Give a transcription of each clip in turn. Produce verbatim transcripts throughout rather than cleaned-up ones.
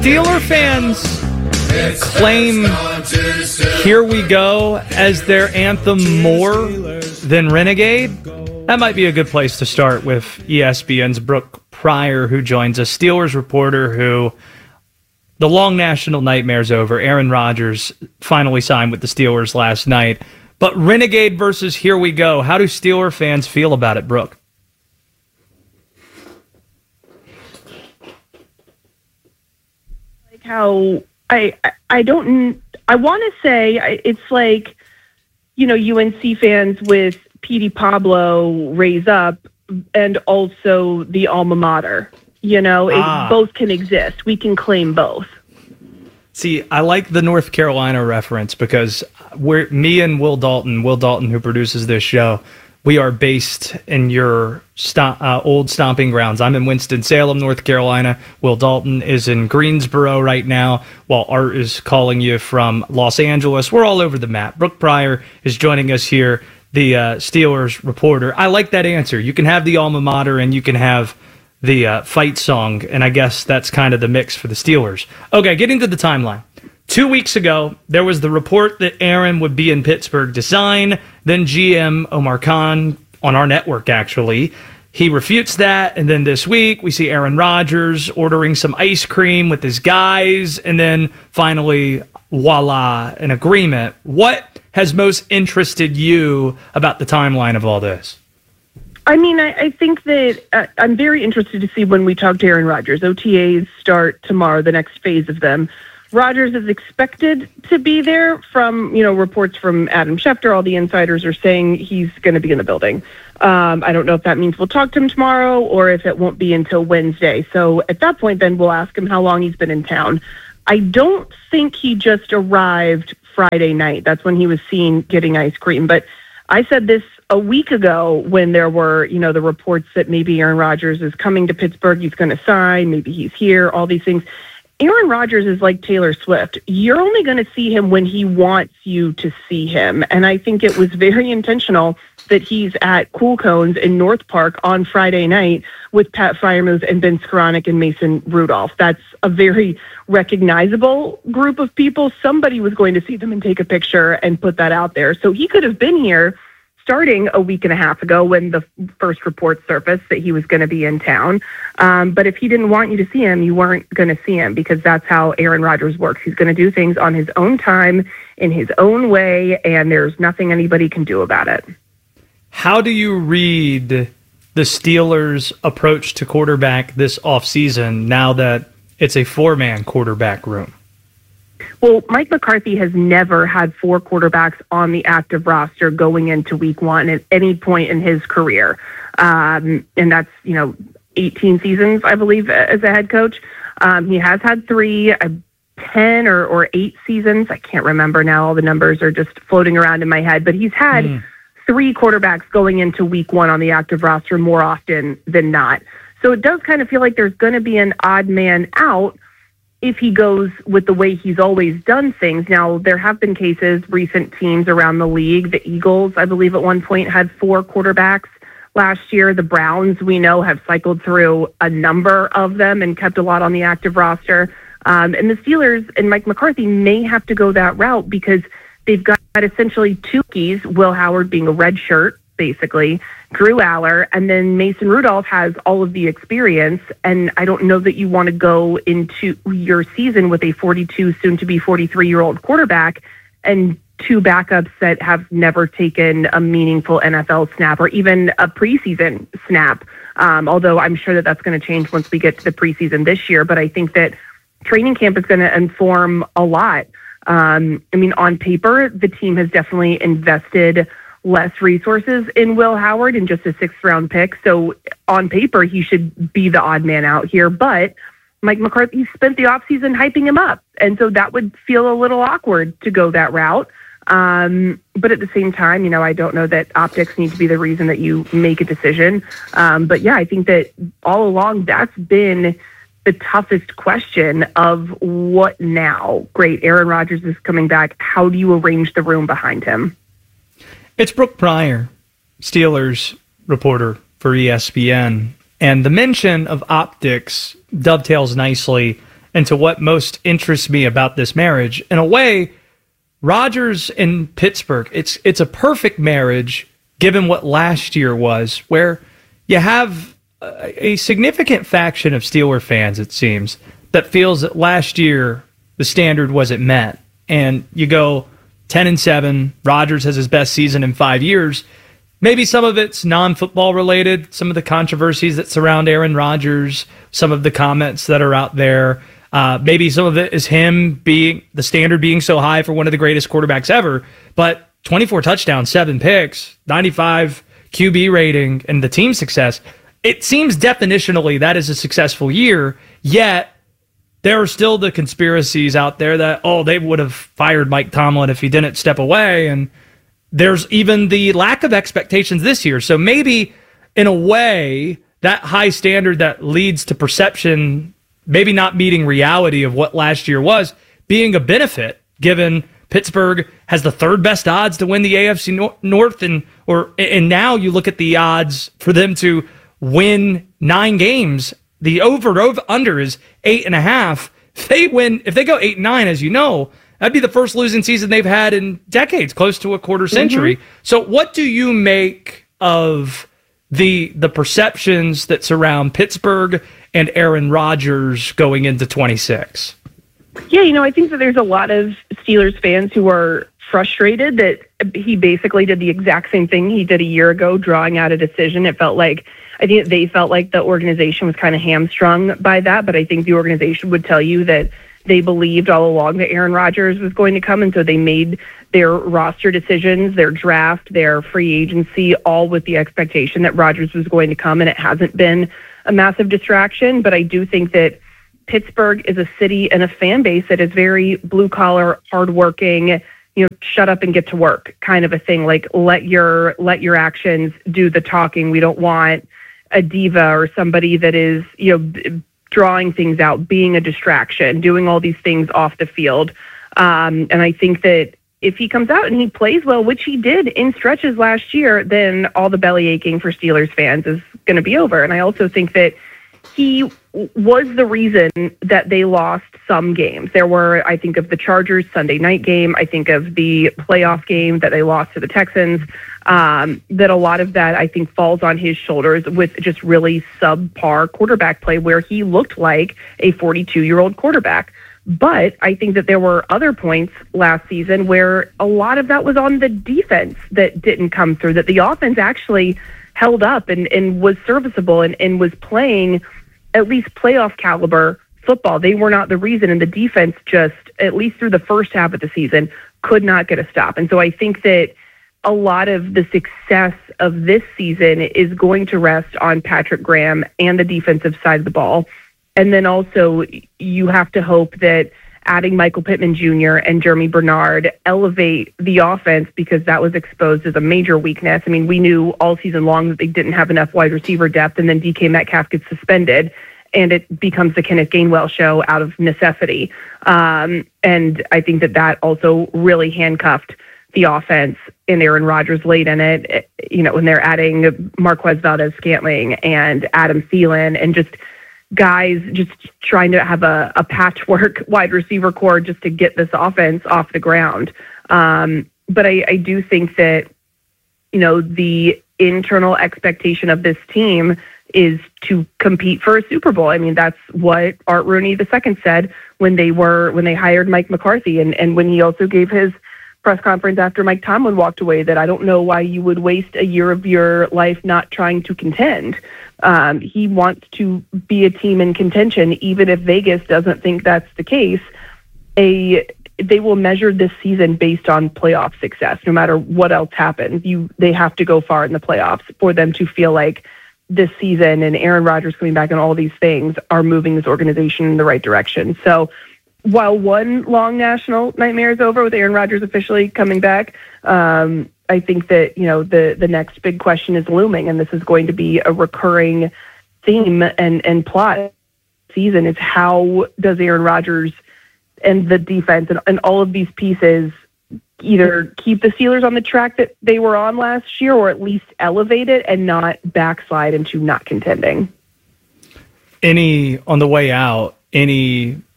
Steeler fans claim Here We Go as their anthem more than Renegade. That might be a good place to start with E S P N's Brooke Pryor, who joins us, Steelers reporter who the long national nightmare's over. Aaron Rodgers finally signed with the Steelers last night. But Renegade versus Here We Go, how do Steeler fans feel about it, Brooke? Like how I I don't I want to say it's like, you know, U N C fans with Petey Pablo raise up and also the alma mater. You know, it, ah. both can exist. We can claim both. See, I like the North Carolina reference because we're me and Will Dalton, Will Dalton, who produces this show, we are based in your st- uh, old stomping grounds. I'm in Winston-Salem, North Carolina. Will Dalton is in Greensboro right now, while Art is calling you from Los Angeles. We're all over the map. Brooke Pryor is joining us here, the uh, Steelers reporter. I like that answer. You can have the alma mater and you can have the uh, fight song, and I guess that's kind of the mix for the Steelers. Okay, getting to the timeline. Two weeks ago, there was the report that Aaron would be in Pittsburgh to sign. Then G M Omar Khan, on our network actually, he refutes that. And then this week, we see Aaron Rodgers ordering some ice cream with his guys. And then finally, voila, an agreement. What has most interested you about the timeline of all this? I mean, I, I think that uh, I'm very interested to see when we talk to Aaron Rodgers. O T As start tomorrow, the next phase of them. Rodgers is expected to be there from, you know, reports from Adam Schefter. All the insiders are saying he's going to be in the building. Um, I don't know if that means we'll talk to him tomorrow or if it won't be until Wednesday. So at that point, then we'll ask him how long he's been in town. I don't think he just arrived Friday night. That's when he was seen getting ice cream. But I said this a week ago when there were, you know, the reports that maybe Aaron Rodgers is coming to Pittsburgh. He's going to sign. Maybe he's here, all these things. Aaron Rodgers is like Taylor Swift. You're only going to see him when he wants you to see him. And I think it was very intentional that he's at Cool Cones in North Park on Friday night with Pat Freiermuth and Ben Skoranek and Mason Rudolph. That's a very recognizable group of people. Somebody was going to see them and take a picture and put that out there. So he could have been here starting a week and a half ago when the first report surfaced that he was going to be in town. Um, but if he didn't want you to see him, you weren't going to see him because that's how Aaron Rodgers works. He's going to do things on his own time, in his own way, and there's nothing anybody can do about it. How do you read the Steelers' approach to quarterback this offseason now that it's a four-man quarterback room? Well, Mike McCarthy has never had four quarterbacks on the active roster going into week one at any point in his career. Um, and that's, you know, eighteen seasons, I believe, as a head coach. Um, he has had three, uh, ten or, or eight seasons. I can't remember now. All the numbers are just floating around in my head. But he's had mm. three quarterbacks going into week one on the active roster more often than not. So it does kind of feel like there's going to be an odd man out if he goes with the way he's always done things. Now, there have been cases, recent teams around the league. The Eagles, I believe at one point, had four quarterbacks last year. The Browns, we know, have cycled through a number of them and kept a lot on the active roster. Um, and the Steelers and Mike McCarthy may have to go that route because they've got essentially two keys, Will Howard being a red shirt, basically, Drew Aller, and then Mason Rudolph has all of the experience, and I don't know that you want to go into your season with a forty-two, soon-to-be forty-three-year-old quarterback and two backups that have never taken a meaningful N F L snap or even a preseason snap, um, although I'm sure that that's going to change once we get to the preseason this year, but I think that training camp is going to inform a lot. Um, I mean, on paper, the team has definitely invested less resources in Will Howard in just a sixth round pick. So on paper, he should be the odd man out here. But Mike McCarthy spent the offseason hyping him up. And so that would feel a little awkward to go that route. Um, but at the same time, you know, I don't know that optics need to be the reason that you make a decision. Um, but yeah, I think that all along that's been the toughest question of what now? Great, Aaron Rodgers is coming back. How do you arrange the room behind him? It's Brooke Pryor, Steelers reporter for E S P N. And the mention of optics dovetails nicely and to what most interests me about this marriage. In a way, Rodgers and Pittsburgh, it's it's a perfect marriage given what last year was, where you have a, a significant faction of Steeler fans, it seems, that feels that last year the standard wasn't met. And you go ten and seven, Rodgers has his best season in five years. Maybe some of it's non-football related, some of the controversies that surround Aaron Rodgers, some of the comments that are out there. Uh, maybe some of it is him being the standard being so high for one of the greatest quarterbacks ever. But twenty-four touchdowns, seven picks, ninety-five Q B rating, and the team success, it seems definitionally that is a successful year. Yet there are still the conspiracies out there that, oh, they would have fired Mike Tomlin if he didn't step away. And there's even the lack of expectations this year. So maybe, in a way, that high standard that leads to perception maybe not meeting reality of what last year was, being a benefit, given Pittsburgh has the third best odds to win the A F C North, and or and now you look at the odds for them to win nine games. The over over under is eight and a half. If they win, if they go eight and nine, as you know, that'd be the first losing season they've had in decades, close to a quarter century. Mm-hmm. So what do you make of the the perceptions that surround Pittsburgh and Aaron Rodgers going into twenty-six? Yeah, you know, I think that there's a lot of Steelers fans who are frustrated that he basically did the exact same thing he did a year ago, drawing out a decision. It felt like, I think they felt like the organization was kind of hamstrung by that, but I think the organization would tell you that they believed all along that Aaron Rodgers was going to come, and so they made their roster decisions, their draft, their free agency, all with the expectation that Rodgers was going to come, and it hasn't been a massive distraction. But I do think that Pittsburgh is a city and a fan base that is very blue-collar, hardworking, you know, shut up and get to work kind of a thing. Like, let your let your actions do the talking. We don't want a diva or somebody that is, you know, drawing things out, being a distraction, doing all these things off the field. Um, and I think that if he comes out and he plays well, which he did in stretches last year, then all the belly aching for Steelers fans is going to be over. And I also think that he was the reason that they lost some games. There were, I think of the Chargers Sunday night game. I think of the playoff game that they lost to the Texans. Um, that a lot of that, I think, falls on his shoulders with just really subpar quarterback play where he looked like a forty-two-year-old quarterback. But I think that there were other points last season where a lot of that was on the defense that didn't come through, that the offense actually held up and, and was serviceable and, and was playing at least playoff caliber football. They were not the reason, and the defense just, at least through the first half of the season, could not get a stop. And so I think that a lot of the success of this season is going to rest on Patrick Graham and the defensive side of the ball. And then also you have to hope that adding Michael Pittman Junior and Jeremy Bernard elevate the offense, because that was exposed as a major weakness. I mean, we knew all season long that they didn't have enough wide receiver depth, and then D K Metcalf gets suspended, and it becomes the Kenneth Gainwell show out of necessity. Um, and I think that that also really handcuffed the offense, and Aaron Rodgers late in it, you know, when they're adding Marquez Valdez-Scantling and Adam Thielen and just guys just trying to have a, a patchwork wide receiver core just to get this offense off the ground. Um, but I, I do think that, you know, the internal expectation of this team is to compete for a Super Bowl. I mean, that's what Art Rooney the second said when they were, when they hired Mike McCarthy, and, and when he also gave his press conference after Mike Tomlin walked away, that I don't know why you would waste a year of your life not trying to contend. Um, he wants to be a team in contention, even if Vegas doesn't think that's the case. A they will measure this season based on playoff success, no matter what else happens. You they have to go far in the playoffs for them to feel like this season and Aaron Rodgers coming back and all these things are moving this organization in the right direction. So while one long national nightmare is over with Aaron Rodgers officially coming back, um, I think that, you know, the, the next big question is looming, and this is going to be a recurring theme and, and plot season, is how does Aaron Rodgers and the defense and, and all of these pieces either keep the Steelers on the track that they were on last year, or at least elevate it and not backslide into not contending. Any, on the way out, any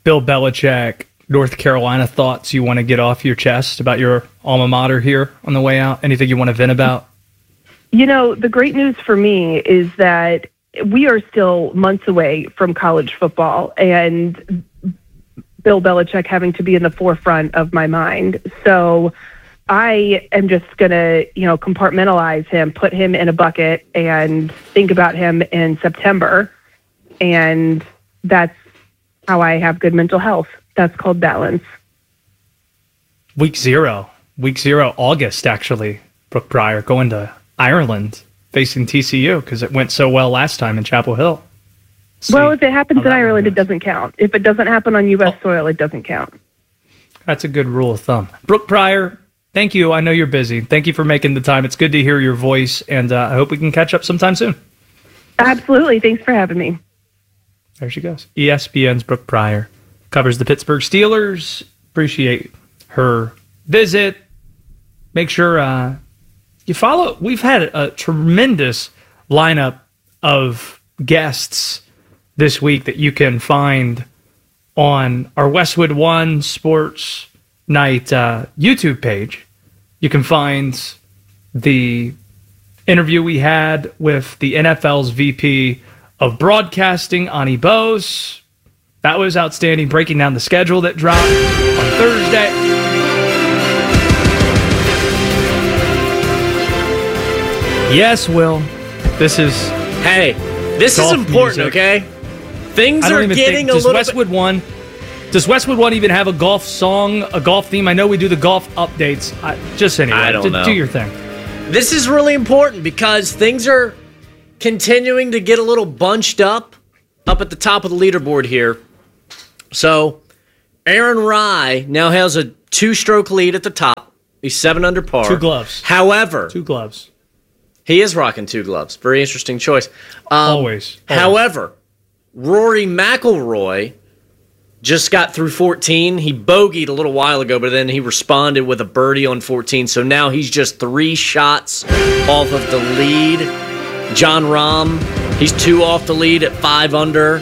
Bill Belichick, North Carolina thoughts you want to get off your chest about your alma mater here on the way out? Anything you want to vent about? You know, the great news for me is that we are still months away from college football and Bill Belichick having to be in the forefront of my mind. So I am just going to, you know, compartmentalize him, put him in a bucket and think about him in September. And that's how I have good mental health. That's called balance. Week zero. Week zero, August, actually. Brooke Pryor going to Ireland facing T C U because it went so well last time in Chapel Hill. See well, if it happens in Ireland, goes. It doesn't count. If it doesn't happen on U S oh. soil, it doesn't count. That's a good rule of thumb. Brooke Pryor, thank you. I know you're busy. Thank you for making the time. It's good to hear your voice, and uh, I hope we can catch up sometime soon. Absolutely. Thanks for having me. There she goes. E S P N's Brooke Pryor covers the Pittsburgh Steelers. Appreciate her visit. Make sure uh, you follow. We've had a tremendous lineup of guests this week that you can find on our Westwood One Sports Night uh, YouTube page. You can find the interview we had with the N F L's V P of Broadcasting, Ani Bose. That was outstanding, breaking down the schedule that dropped on Thursday. Yes, Will. This is Hey, this is important, music. Okay? Things I don't are even getting think, a does little Westwood bit... One Does Westwood One even have a golf song, a golf theme? I know we do the golf updates. I, just anyway, I don't do, know. do your thing. This is really important because things are continuing to get a little bunched up, up at the top of the leaderboard here. So, Aaron Rye now has a two-stroke lead at the top. He's seven under par. Two gloves. However, Two gloves. he is rocking two gloves. Very interesting choice. Um, Always. Always. However, Rory McIlroy just got through fourteen. He bogeyed a little while ago, but then he responded with a birdie on fourteen. So now he's just three shots off of the lead. John Rahm, he's two off the lead at five under.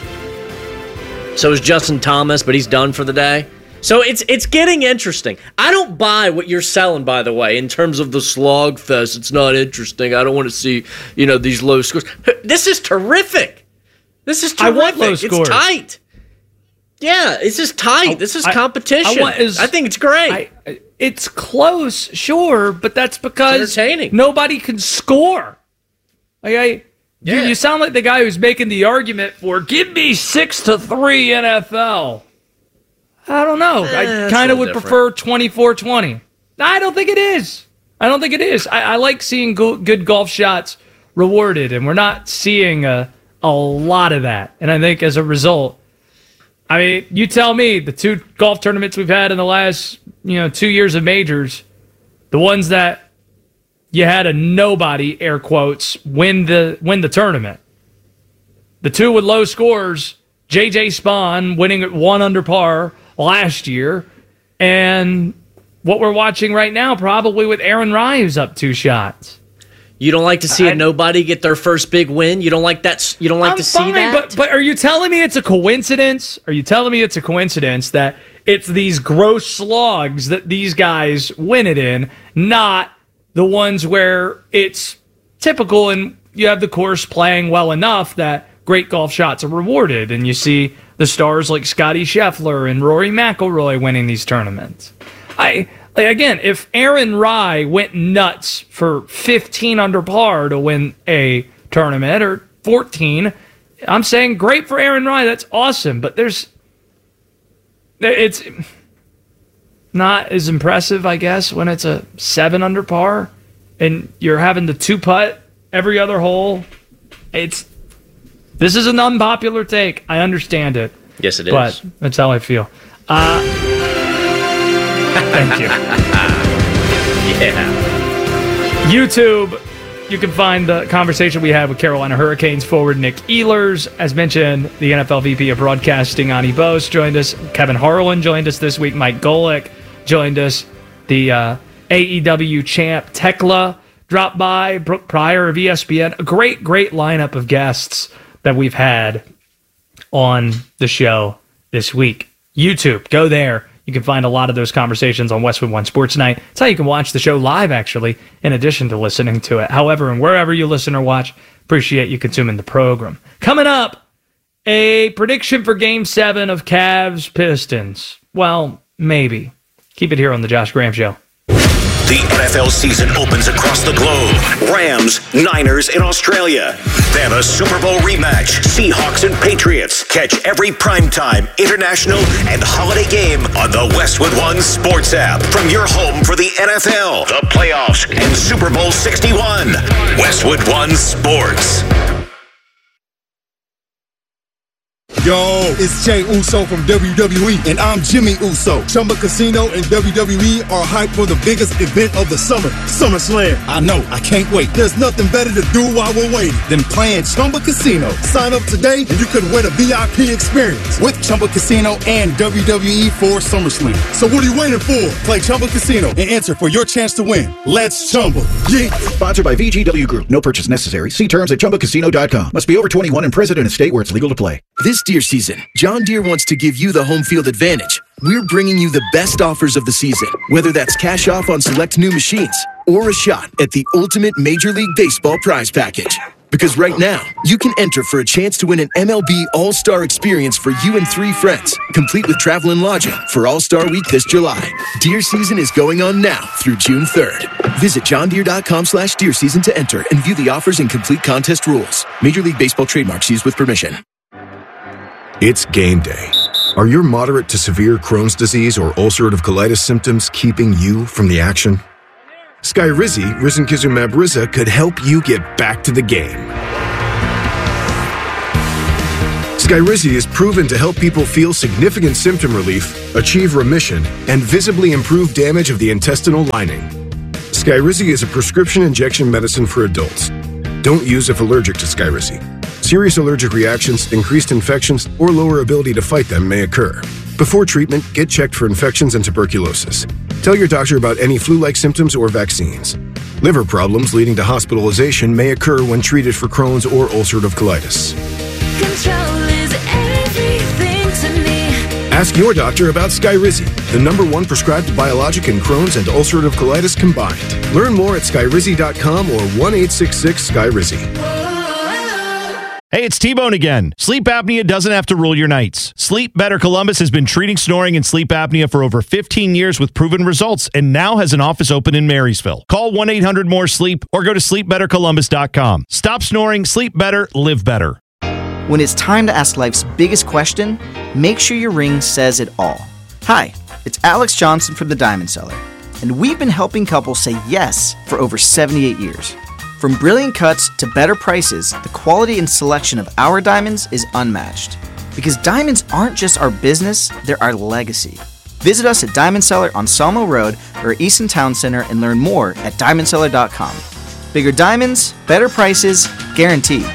So is Justin Thomas, but he's done for the day. So it's it's getting interesting. I don't buy what you're selling, by the way, in terms of the slog fest. It's not interesting. I don't want to see, you know, these low scores. This is terrific. This is terrific. I want low scores. It's tight. Yeah, this is tight. I, this is I, competition. I, want, is, I think it's great. I, it's close, sure, but that's because nobody can score. Like I, yeah. you, you sound like the guy who's making the argument for give me six to three N F L. I don't know. Eh, I kind of would different. prefer twenty-four twenty. I don't think it is. I don't think it is. I, I like seeing go, good golf shots rewarded, and we're not seeing a, a lot of that. And I think as a result, I mean, you tell me, the two golf tournaments we've had in the last, you know, two years of majors, the ones that you had a nobody, air quotes, win the win the tournament. The two with low scores, J J Spawn winning at one under par last year, and what we're watching right now, probably with Aaron Rye, who's up two shots. You don't like to see I, a nobody get their first big win? You don't like that? You don't like I'm to see fine, that? But, but are you telling me it's a coincidence? Are you telling me it's a coincidence that it's these gross slogs that these guys win it in, not the ones where it's typical and you have the course playing well enough that great golf shots are rewarded, and you see the stars like Scotty Scheffler and Rory McIlroy winning these tournaments? I like, again, if Aaron Rye went nuts for fifteen under par to win a tournament, or fourteen, I'm saying great for Aaron Rye. That's awesome, but there's it's not as impressive, I guess, when it's a seven under par and you're having the two putt every other hole. It's this is an unpopular take. I understand it. Yes, it is. But that's how I feel. Uh, thank you. Yeah. YouTube, you can find the conversation we had with Carolina Hurricanes forward Nick Ehlers. As mentioned, the N F L V P of Broadcasting, Ani Bose, joined us. Kevin Harlan joined us this week. Mike Golick joined us. The uh, A E W champ Tekla dropped by. Brooke Pryor of E S P N. A great, great lineup of guests that we've had on the show this week. YouTube. Go there. You can find a lot of those conversations on Westwood One Sports Night. It's how you can watch the show live, actually, in addition to listening to it. However, and wherever you listen or watch, appreciate you consuming the program. Coming up, a prediction for Game seven of Cavs Pistons. Well, maybe. Keep it here on the Josh Graham Show. The N F L season opens across the globe. Rams, Niners in Australia. Then a Super Bowl rematch. Seahawks and Patriots. Catch every primetime, international, and holiday game on the Westwood One Sports app. From your home for the N F L, the playoffs, and Super Bowl sixty-one. Westwood One Sports. Yo, it's Jey Uso from W W E, and I'm Jimmy Uso. Chumba Casino and W W E are hyped for the biggest event of the summer, SummerSlam. I know, I can't wait. There's nothing better to do while we're waiting than playing Chumba Casino. Sign up today, and you could win a V I P experience with Chumba Casino and W W E for SummerSlam. So what are you waiting for? Play Chumba Casino and enter for your chance to win. Let's Chumba. Yeah. Sponsored by V G W Group. No purchase necessary. See terms at chumba casino dot com. Must be over twenty-one and present in a state where it's legal to play. This deer season, John Deere wants to give you the home field advantage. We're bringing you the best offers of the season, whether that's cash off on select new machines or a shot at the ultimate Major League Baseball prize package. Because right now, you can enter for a chance to win an M L B All-Star experience for you and three friends, complete with travel and lodging for All-Star Week this July. Deer season is going on now through June third. Visit john deere dot com slash deer season to enter and view the offers and complete contest rules. Major League Baseball trademarks used with permission. It's game day. Are your moderate to severe Crohn's disease or ulcerative colitis symptoms keeping you from the action? Skyrizi, risankizumab Riza, could help you get back to the game. Skyrizi is proven to help people feel significant symptom relief, achieve remission, and visibly improve damage of the intestinal lining. Skyrizi is a prescription injection medicine for adults. Don't use if allergic to Skyrizi. Serious allergic reactions, increased infections, or lower ability to fight them may occur. Before treatment, get checked for infections and tuberculosis. Tell your doctor about any flu-like symptoms or vaccines. Liver problems leading to hospitalization may occur when treated for Crohn's or ulcerative colitis. Control is everything to me. Ask your doctor about Skyrizi, the number one prescribed biologic in Crohn's and ulcerative colitis combined. Learn more at skyrizi dot com or one eight six six Skyrizi. Hey, it's T-Bone again. Sleep apnea doesn't have to rule your nights. Sleep Better Columbus has been treating snoring and sleep apnea for over fifteen years with proven results and now has an office open in Marysville. Call one eight hundred more sleep or go to sleep better columbus dot com. Stop snoring, sleep better, live better. When it's time to ask life's biggest question, make sure your ring says it all. Hi, it's Alex Johnson from The Diamond Cellar, and we've been helping couples say yes for over seventy-eight years. From brilliant cuts to better prices, the quality and selection of our diamonds is unmatched. Because diamonds aren't just our business, they're our legacy. Visit us at Diamond Cellar on Sawmill Road or Easton Town Center and learn more at diamond cellar dot com. Bigger diamonds, better prices, guaranteed.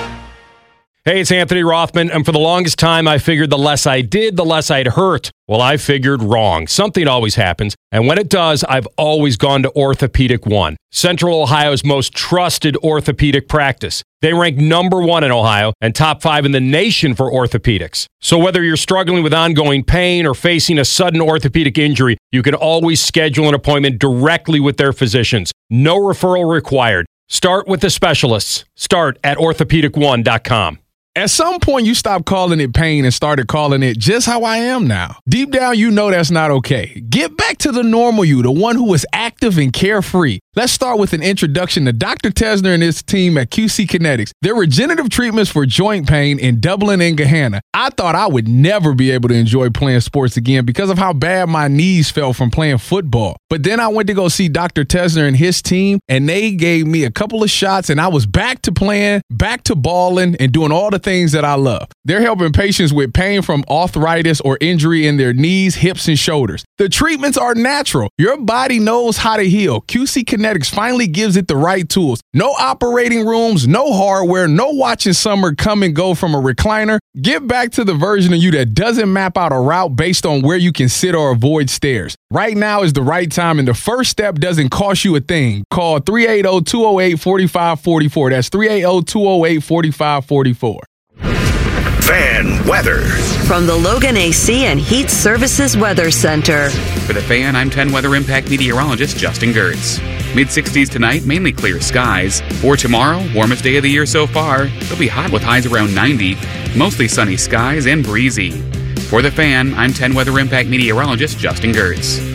Hey, it's Anthony Rothman, and for the longest time, I figured the less I did, the less I'd hurt. Well, I figured wrong. Something always happens, and when it does, I've always gone to Orthopedic One, Central Ohio's most trusted orthopedic practice. They rank number one in Ohio and top five in the nation for orthopedics. So whether you're struggling with ongoing pain or facing a sudden orthopedic injury, you can always schedule an appointment directly with their physicians. No referral required. Start with the specialists. Start at orthopedic one dot com. At some point, you stopped calling it pain and started calling it just how I am now. Deep down, you know that's not okay. Get back to the normal you, the one who is active and carefree. Let's start with an introduction to Doctor Tesner and his team at Q C Kinetics. Their regenerative treatments for joint pain in Dublin and Gahanna. I thought I would never be able to enjoy playing sports again because of how bad my knees felt from playing football. But then I went to go see Doctor Tesner and his team, and they gave me a couple of shots, and I was back to playing, back to balling, and doing all the things that I love. They're helping patients with pain from arthritis or injury in their knees, hips, and shoulders. The treatments are natural. Your body knows how to heal. Q C Kinetics finally gives it the right tools. No operating rooms, no hardware, no watching summer come and go from a recliner. Get back to the version of you that doesn't map out a route based on where you can sit or avoid stairs. Right now is the right time, and the first step doesn't cost you a thing. Call three eight zero, two zero eight, four five four four. That's three eight zero, two zero eight, four five four four. Fan weather. From the Logan A C and Heat Services Weather Center. For the Fan, I'm ten Weather Impact meteorologist Justin Gertz. mid sixties tonight, mainly clear skies. For tomorrow, warmest day of the year so far. It'll be hot with highs around ninety. Mostly sunny skies and breezy. For the Fan, I'm ten Weather Impact meteorologist Justin Gertz.